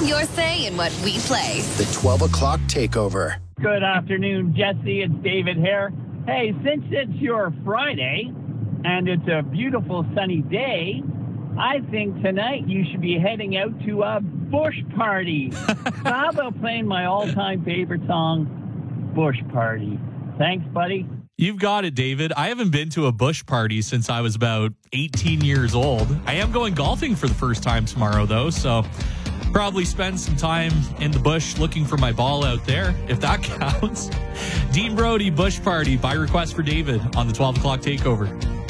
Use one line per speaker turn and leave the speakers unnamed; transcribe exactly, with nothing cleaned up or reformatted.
have your say in what we play.
The twelve o'clock takeover.
Good afternoon, Jesse. It's David here. Hey, since it's your Friday and it's a beautiful sunny day, I think tonight you should be heading out to a bush party. So how about playing my all-time favorite song, Bush Party? Thanks, buddy.
You've got it, David. I haven't been to a bush party since I was about eighteen years old. I am going golfing for the first time tomorrow, though, so probably spend some time in the bush looking for my ball out there, if that counts. Dean Brody, Bush Party, by request for David on the twelve o'clock takeover.